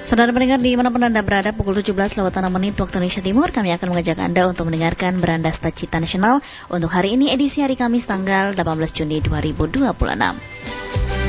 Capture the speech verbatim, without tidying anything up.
Saudara pendengar dimanapun Anda berada, pukul tujuh belas lewat enam menit waktu Indonesia Timur, kami akan mengajak Anda untuk mendengarkan Beranda Cita Nasional untuk hari ini edisi hari Kamis tanggal delapan belas Juni dua ribu dua puluh enam.